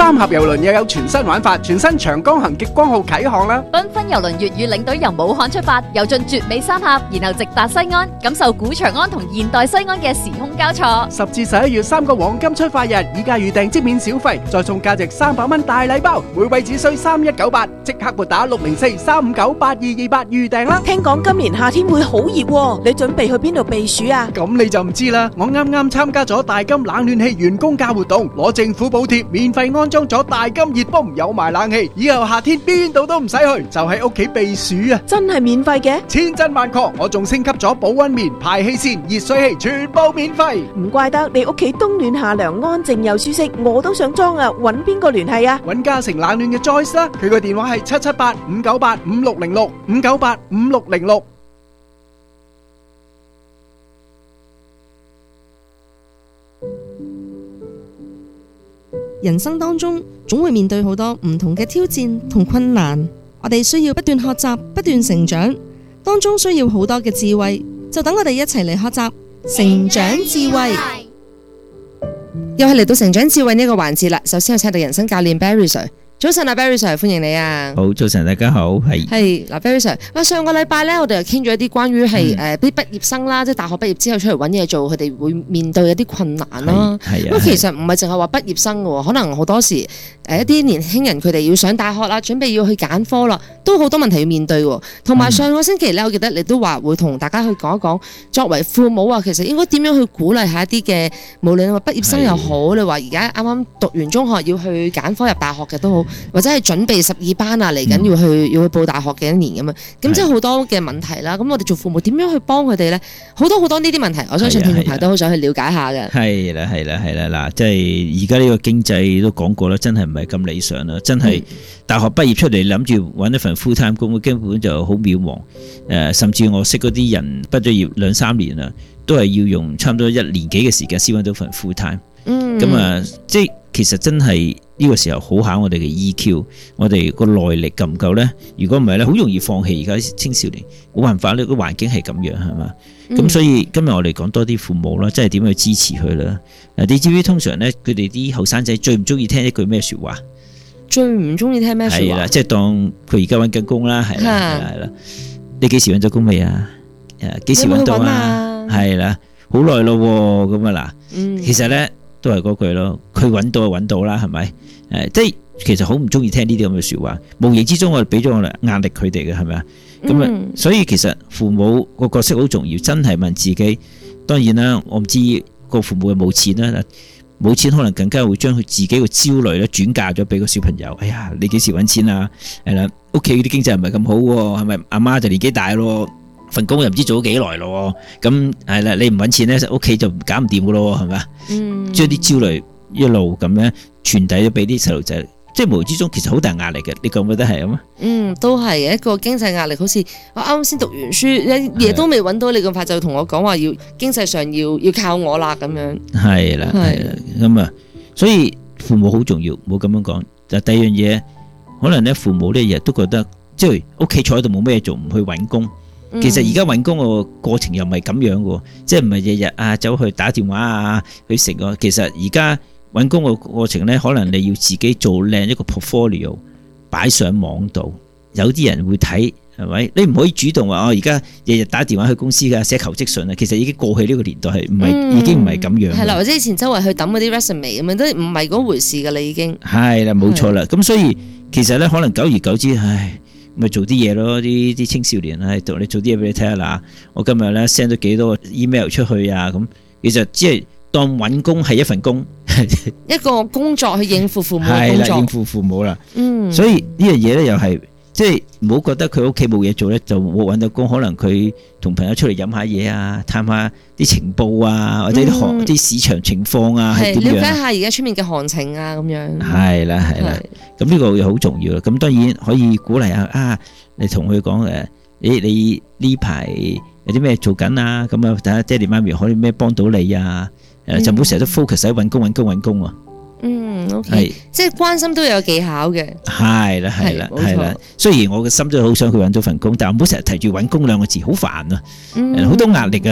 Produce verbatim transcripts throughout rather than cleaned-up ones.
三峽郵輪又有全新玩法，全新長江行極光號啟航啦！ 繽紛郵輪粵語領隊由武漢出發，遊進絕美三峽，然後直達西安，感受古長安同現代西安嘅時空交錯。 十至十一月三個黃金出發日，以價預訂即免小費，再送價值三百蚊大禮包，每位只需三一九八，即刻撥打六零四三五九八二二八預訂啦！ 聽講今年夏天會好熱喎，你準備去邊度避暑啊？ 咁你就唔知啦，我啱啱參加咗大金冷暖氣員工價活動，攞政府補貼，免費安裝咗大金熱泵，有埋冷氣，以後夏天邊度都唔使去，就喺屋企避暑啊！ 真係免費嘅？ 千真萬確，我仲升級咗保溫棉、排氣扇、熱水器，全部免費。 唔怪得你屋企冬暖夏涼，安靜又舒適，我都想裝啊！搵邊個聯繫啊？ 搵嘉誠冷暖嘅 Joyce 啦，佢個電話係七七八五九八五六零六五九八五六零六。 人生當中總會面對好多唔同嘅挑戰同困難，我哋需要不斷學習、不斷成長，當中需要好多嘅智慧，就等我哋一齊嚟學習成長智慧。 又係嚟到成長智慧呢個環節啦。首先我請到人生教練 Barry Sir。早晨啊 Barry Sir， 歡迎你啊！ 好，早晨，大家好，係係嗱 Barry Sir， 上個禮拜咧，我哋又傾咗一啲關於係誒啲畢業生啦，即係大學畢業之後出嚟揾嘢做，佢哋會面對一啲困難啦。係啊，咁其實唔係淨係話畢業生嘅，可能好多時誒一啲年輕人佢哋要上大學啦，準備要去揀科啦，都好多問題要面對。同埋上個星期咧，我記得你都話會同大家去講一講，作為父母啊，其實應該點樣去鼓勵下一啲嘅，無論話畢業生又好，你話而家啱啱讀完中學要去揀科入大學嘅都好。或者係準備十二班啊，嚟緊要去、嗯、要去報大學嘅一年咁樣，咁即係好多嘅問題啦。咁我哋做父母點樣去幫佢哋咧？好多好多呢啲問題，我相信聽眾朋友都好想去了解下嘅。係啦，係啦，係啦，嗱，即係而家呢個經濟都講過啦，真係唔係咁理想啦。真係大學畢業出嚟諗住揾一份 full time 工，根本就好渺茫。誒，甚至我識嗰啲人畢咗業兩三年啦，都係要用差唔多一年幾嘅時間先揾到份 full time。嗯，咁啊，即係其實真係呢個時候好考我哋嘅 E Q， 我哋個耐力夠唔夠呢？如果唔係咧，好容易放棄。而家啲青少年冇辦法，呢個環境係咁樣，係嘛？咁、嗯、所以今日我哋講多啲父母啦，即係點去支持佢啦。你知唔知通常咧，佢哋啲後生仔最唔中意聽一句咩說話？最唔中意聽咩說話？係啦，即係當佢而家揾緊工啦，係啦，係啦。你幾時揾咗工未啊？誒，幾時揾到啊？係啦，好耐咯，咁啊嗱。其實咧。都係嗰句咯，佢揾到就揾到啦，係咪？誒，即係其實好唔中意聽呢啲咁嘅說話，無形之中我哋俾咗我哋壓力佢哋嘅，係咪啊？咁啊、嗯，所以其實父母個角色好重要，真係問自己。當然啦，我唔知個父母係冇錢啦，冇錢可能更加會將佢自己嘅焦慮咧轉嫁咗俾個小朋友。哎呀，你幾時揾錢啊？係啦，屋企啲經濟唔係咁好喎，係咪？阿媽就年紀大咯。份工又唔知做咗幾耐咯，咁係啦，你唔揾錢咧，屋企就搞唔掂噶咯，係咪？嗯，將啲焦慮一路咁咧傳遞咗俾啲細路仔，即係無形之中其實好大壓力嘅，你覺唔覺得係咁啊？嗯，都係一個經濟壓力，好似我啱啱先讀完書，嘢都未揾到，你咁快就同我講話要經濟上要要靠我啦咁樣。係啦，係啦，咁啊，所以父母好重要，唔好咁樣講。就第二樣嘢，可能咧父母呢日都覺得，即係屋企坐喺度冇咩做，唔去揾工。其實而家揾工個過程又唔係咁樣嘅，即係唔係日日啊走去打電話啊去食個。其實而家揾工個過程咧，可能你要自己做靚一個 portfolio 擺上網度，有啲人會睇，係咪？你唔可以主動話哦，而家日日打電話去公司噶寫求職信啊。其實已經過去呢個年代係唔係，嗯、已經唔係咁樣。係啦，或者以前周圍去抌嗰啲 resume 咁樣，都唔係嗰回事噶啦，已經。係啦，冇錯啦。咁所以其實咧，可能久而久之，唉。咪做啲嘢咯，啲啲青少年喺度，你做啲嘢俾你睇下嗱，我今日咧 send 咗幾多個 email 出去啊，咁其實只係當揾工係一份工，一個工作去應付父母嘅工作，係啦，應付父母啦。嗯，所以呢樣嘢咧又係即係唔好覺得佢屋企冇嘢做咧就冇揾到工，可能佢同朋友出嚟飲下嘢啊，探下啲情報啊，或者啲行啲市場情況啊，係點樣？了解下而家出面嘅行情啊，咁樣。係啦，係啦。咁呢個又好重要啦。咁當然可以鼓勵下啊，你同佢講誒，你你呢排有啲咩做緊啊？咁啊，睇下爹哋媽咪可以咩幫到你啊？誒，就唔好成日都 focus 喺揾工揾工揾工啊。嗯 ，OK，即係關心都有技巧嘅。係啦，係啦，係啦。雖然我嘅心都好想佢揾到份工，但係唔好成日提住揾工兩個字，好煩啊，好多壓力啊。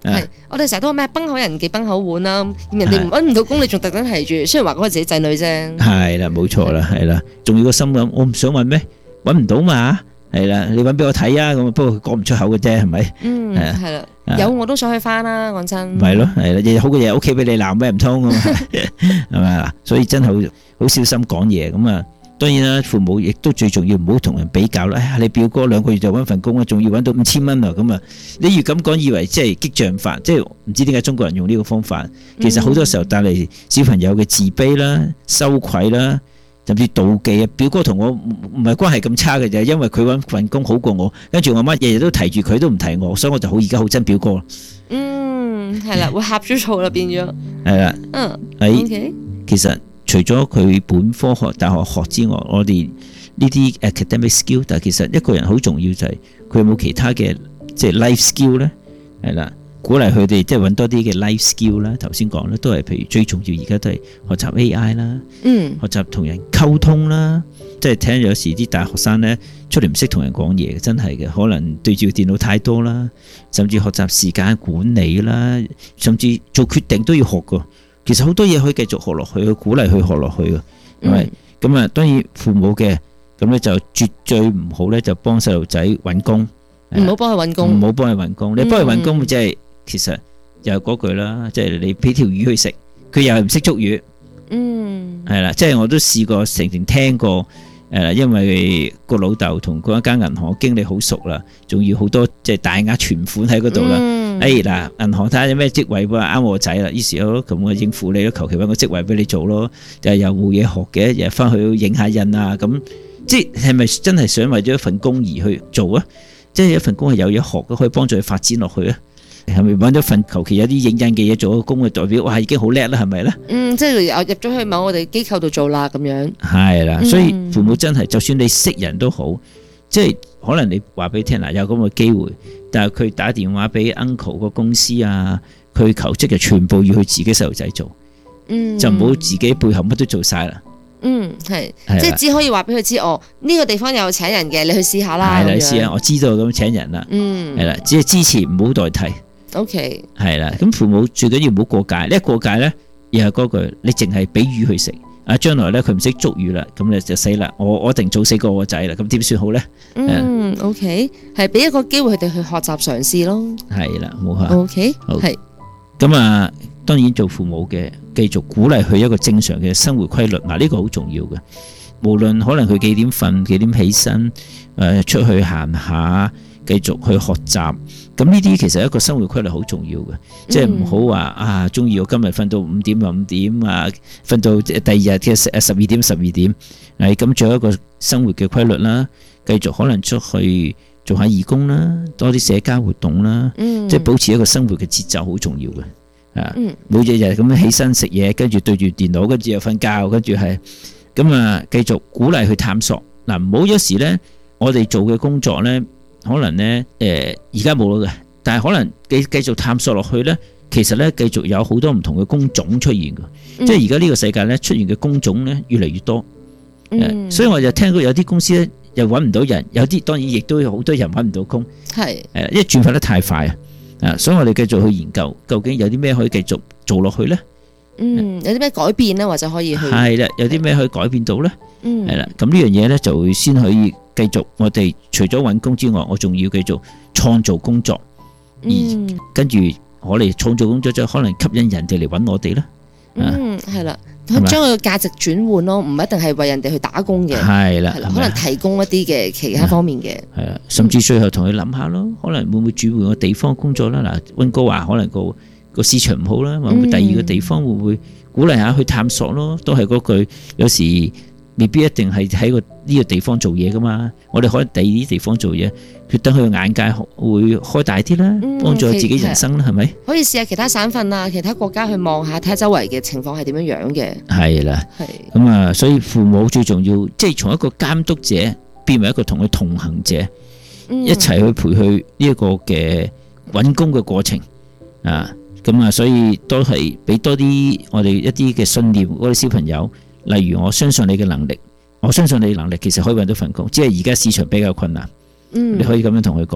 係，我哋成日都話咩崩口人忌崩口碗啦，人哋揾唔到工，你仲特登提住，雖然話嗰個自己仔女啫。 係啦，冇錯啦，係啦，仲要個心諗，我唔想揾咩，揾唔到嘛，係啦，你揾俾我睇啊，咁不過佢講唔出口嘅啫，係咪？ 嗯，係啦，有我都想去翻啦，講真。係咯，係啦，日日好嘅嘢，屋企俾你鬧咩唔通啊嘛，係咪？所以真係好好小心講嘢咁啊。當然啦，父母亦都最重要，唔好同人比較啦。哎呀，你表哥兩個月就揾份工啊，仲要揾到五千蚊啊，咁啊，你越咁講，以為即係激將法，即係唔知點解中國人用呢個方法，其實好多時候帶嚟小朋友嘅自卑啦、羞愧啦，甚至妒忌啊。表哥同我唔係關係咁差嘅，就係因為佢揾份工好過我，跟住我媽日日都提住佢，都唔提我，所以我就好而家好憎表哥。 嗯，係啦，會呷住醋啦，變咗。係啦， 嗯， 喺其實。除咗佢本科學大學學之外，我哋呢啲 academic skill， 但係其實一個人好重要就係佢有冇其他嘅即係 life skill 咧，係啦，鼓勵佢哋即係揾多啲嘅 life skill 啦。頭先講咧都係譬如最重要而家都係學習 A I 啦，嗯，學習同人溝通啦，即係聽有時啲大學生咧出嚟唔識同人講嘢，真係嘅，可能對住電腦太多啦，甚至學習時間管理啦，甚至做決定都要學㗎。其實好多嘢可以繼續學落去，去鼓勵佢學落去嘅，係咪？咁啊，當然父母嘅咁咧就絕對唔好咧，就幫細路仔揾工， 唔好幫佢揾工， 唔好幫佢揾工。你幫佢揾工，即係其實又係嗰句啦，即係你俾條魚去食，佢又係唔識捉魚，嗯，係啦，即係我都試過成成聽過，誒，因為個老豆同嗰一間銀行經理好熟啦，仲要好多即係大額存款喺嗰度啦。哎嗱，銀行睇下有咩職位喎，啱我仔啦，於是好咁我應付你咯，求其揾個職位俾你做咯，就係又冇嘢學嘅，日日翻去影下印啊，咁即係係咪真係想為咗一份工而去做啊？即係一份工係有嘢學嘅，可以幫助佢發展落去啊？係咪揾咗份求其有啲影印嘅嘢做個工嘅代表，哇已經好叻啦，係咪咧？嗯， 即係入咗去某我哋機構度做啦，咁樣。 係啦，所以父母真係，就算你識人都好，即係可能你話俾佢聽嗱，有咁嘅機會。但係佢打電話俾 uncle 個公司啊，佢求職就全部要去自己細路仔做，嗯，就唔好自己背後乜都做晒啦。 嗯，係，即係只可以話俾佢知，哦，呢個地方有請人嘅，你去試下啦。 係啦，試下，我知道咁請人啦。嗯，係啦，只係支持，唔好代替。 OK。 係啦，咁父母最緊要唔好過界，一過界咧，又係嗰句，你淨係俾魚去食。啊，將來咧佢唔識捉魚啦，咁你就死啦！我我一定早死過我仔啦，咁點算好咧？ 嗯 ，OK，係俾一個機會佢哋去學習嘗試咯。 係啦，冇錯。 OK，係。 咁啊，當然做父母嘅，繼續鼓勵佢一個正常嘅生活規律，嗱呢個好重要嘅。無論可能佢幾點瞓，幾點起身，誒出去行下，繼續去學習。咁呢啲其實一個生活規律好重要嘅，即係唔好話啊，中意我今日瞓到五點就五點啊，瞓到第二日嘅十二點十二點，係咁做一個生活嘅規律啦。繼續可能出去做下義工啦，多啲社交活動啦，嗯、即係保持一個生活嘅節奏好重要嘅。啊，每日日咁樣起身食嘢，跟住對住電腦，跟住又瞓覺，跟住係咁啊，繼續鼓勵去探索。嗱，唔好有時咧，我哋做嘅工作咧。可能咧，誒而家冇咗嘅，但係可能繼繼續探索落去咧，其實咧繼續有好多唔同嘅工種出現嘅，嗯、即係而家呢個世界咧出現嘅工種咧越嚟越多，嗯、所以我就聽過有啲公司咧又揾唔到人，有啲當然亦都有好多人揾唔到工，係誒，因為轉發得太快啊，啊，所以我哋繼續去研究究竟有啲咩可以繼續做落去咧， 嗯，有啲咩改變咧，或者可以去係啦，有啲咩可以改變到咧，嗯，係啦，咁呢樣嘢咧就會先可以。繼續，我哋除咗揾工之外，我仲要繼續創造工作，而跟住我哋創造工作就可能吸引人哋嚟揾我哋啦。 嗯，係啦，將佢嘅價值轉換咯，唔一定係為人哋去打工嘅。 係啦， 可能提供一啲嘅其他方面嘅。係啊， 甚至最後同佢諗下咯，可能會唔會轉換個地方工作啦？嗱，温哥華可能個個市場唔好啦，會唔會第二個地方會唔會鼓勵下去探索咯？都係嗰句，有時。未必一定係喺個呢個地方做嘢噶嘛，我哋可以第二啲地方做嘢，佢等佢嘅眼界會開大啲啦，幫助自己人生啦，係咪？ 可以試下其他省份啊，其他國家去望下，睇下周圍嘅情況係點樣樣嘅。係啦，係咁啊，所以父母最重要，即係從一個監督者變為一個同佢同行者，嗯、一齊去陪佢呢一個嘅揾工嘅過程啊，咁啊，所以都係俾多啲我哋一啲嘅信念，嗰啲小朋友。例如我相信你嘅能力，我相信你嘅能力其實可以揾到份工，只係而家市場比較困難。嗯，你可以咁樣同佢講。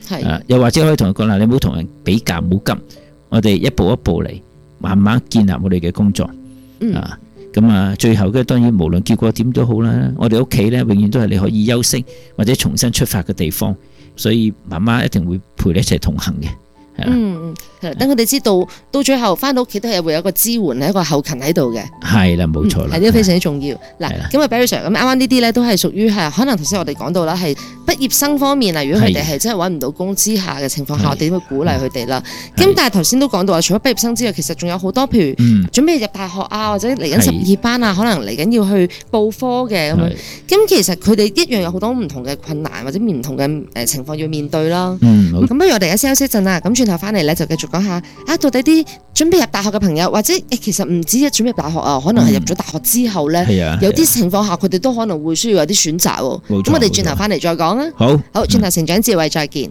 係啊，又或者可以同佢講啦，你唔好同人比較，唔好急，我哋一步一步嚟，慢慢建立我哋嘅工作。 嗯啊，咁啊，最後嘅當然無論結果點都好啦，我哋屋企咧永遠都係你可以休息或者重新出發嘅地方，所以媽媽一定會陪你一齊同行嘅。 嗯嗯，等佢哋知道到最後翻到屋企都係會有一個支援，係一個後勤喺度嘅。 係啦，冇錯啦， 係呢個非常之重要。嗱， 係啦咁啊 Barry Sir，咁啱啱呢啲咧都係屬於係可能頭先我哋講到啦，係畢業生方面啊，如果佢哋係真係揾唔到工之下嘅情況下， 係我哋點會鼓勵佢哋啦？ 係咁但係頭先都講到話，除咗畢業生之外，其實仲有好多譬如嗯準備入大學啊，或者嚟緊十二班啊，可能嚟緊要去報科嘅咁樣。 係咁其實佢哋一樣有好多唔同嘅困難或者唔同嘅誒情況要面對啦。 嗯，好咁不如我哋而家休息一陣啦，咁轉頭翻嚟咧就繼續講下啊，到底啲準備入大學嘅朋友，或者誒其實唔止係準備入大學啊，可能係入咗大學之後咧， 係啊， 有啲情況下佢哋都可能會需要有啲選擇喎。 冇錯咁我哋轉頭翻嚟再講啊。 好， 好，轉頭成長智慧再見。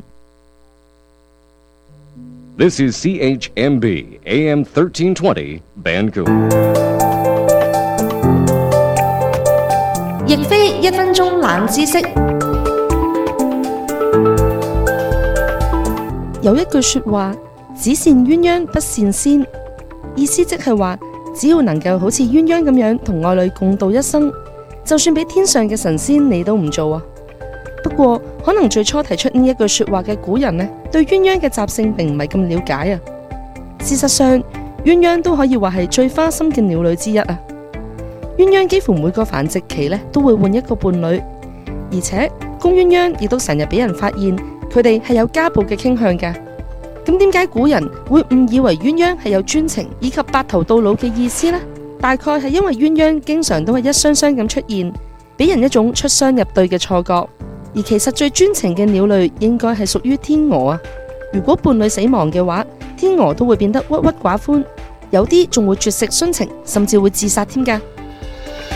This is C H M B A M thirteen twenty Vancouver. 亦非一分鐘冷知識。有一句說話，只羨鴛鴦不羨仙，意思即係話，只要能夠好似鴛鴦咁樣同愛侶共度一生，就算俾天上嘅神仙你都唔做啊。不過可能最初提出呢一句說話嘅古人呢，對鴛鴦嘅習性並唔係咁了解啊。事實上，鴛鴦都可以話係最花心嘅鳥類之一啊。鴛鴦幾乎每個繁殖期呢都會換一個伴侶，而且公鴛鴦亦都成日俾人發現佢哋係有家暴嘅傾向㗎。咁點解古人會誤以為鴛鴦係有專情以及白頭到老嘅意思呢？大概係因為鴛鴦經常都係一雙雙咁出現，俾人一種出雙入對嘅錯覺。而其實最專情嘅鳥類應該係屬於天鵝啊。如果伴侶死亡嘅話，天鵝都會變得鬱鬱寡歡，有啲仲會絕食殉情，甚至會自殺添㗎。